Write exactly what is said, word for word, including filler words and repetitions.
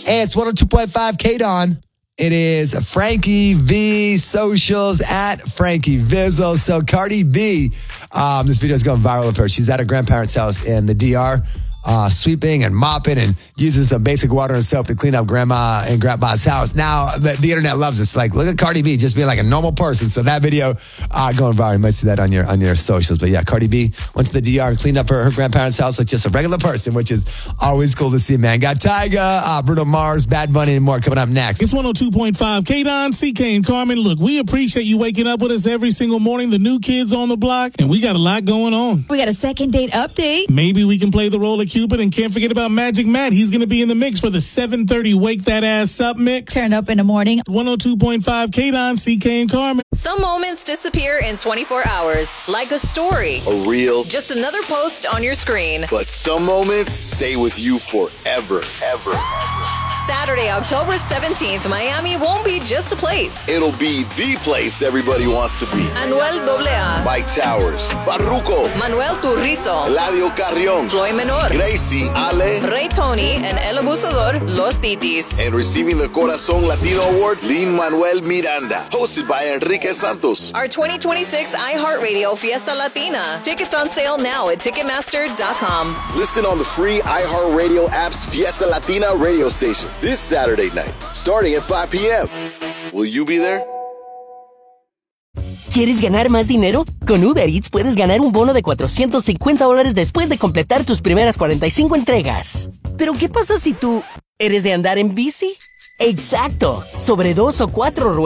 Hey, it's one oh two point five K-Don. It is Frankie V socials at Frankie Vizzo. So Cardi B, um, this video is going viral of her. She's at her grandparents' house in the D R, uh, sweeping and mopping and using some basic water and soap to clean up grandma and grandpa's house. Now, the, the internet loves this. Like, look at Cardi B just being like a normal person. So that video uh, going viral. You might see that on your on your socials. But yeah, Cardi B went to the D R and cleaned up her, her grandparents' house like just a regular person, which is always cool to see, man. Got Tyga, uh, Bruno Mars, Bad Bunny, and more coming up next. It's one oh two point five K-Don, C K, and Carmen. Look, we appreciate you waking up with us every single morning. The new kids on the block, and we got a lot going on. We got a second date update. Maybe we can play the role of Cupid, and can't forget about Magic Matt. He's going to be in the mix for the seven thirty Wake That Ass Up mix. Turn up in the morning. one oh two point five K-Don, C K, and Carmen. Some moments disappear in twenty-four hours, like a story. A reel. Just another post on your screen. But some moments stay with you forever, ever. Saturday, October seventeenth, Miami won't be just a place. It'll be the place everybody wants to be. Anuel A A, Mike Towers, Barruco, Manuel Turizo, Eladio Carrión, Floy Menor, Gracie, Ale, Ray Tony, and El Abusador, Los Titis. and receiving the Corazón Latino Award, Lin-Manuel Miranda. Hosted by Enrique Santos. Our twenty twenty-six iHeartRadio Fiesta Latina. Tickets on sale now at Ticketmaster dot com. Listen on the free iHeartRadio app's Fiesta Latina radio station this Saturday night, starting at five p.m. Will you be there? ¿Quieres ganar más dinero? Con Uber Eats puedes ganar un bono de cuatrocientos cincuenta dólares después de completar tus primeras cuarenta y cinco entregas. Pero ¿qué pasa si tú eres de andar en bici? Exacto, sobre dos o cuatro ruedas.